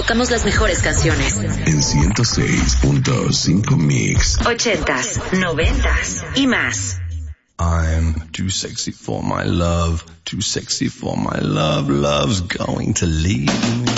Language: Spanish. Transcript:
tocamos las mejores canciones. En 106.5 Mix. 80s, 90s y más. I'm too sexy for my love, too sexy for my love, love's going to leave me.